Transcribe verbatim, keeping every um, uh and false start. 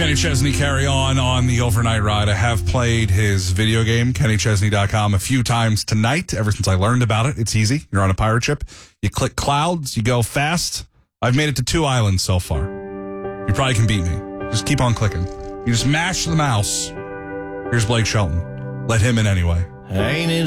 Kenny Chesney carry on on the overnight ride. I have played his video game, Kenny Chesney dot com, a few times tonight, ever since I learned about it. It's easy. You're on a pirate ship. You click clouds. You go fast. I've made it to two islands so far. You probably can beat me. Just keep on clicking. You just mash the mouse. Here's Blake Shelton. Let him in anyway. Ain't it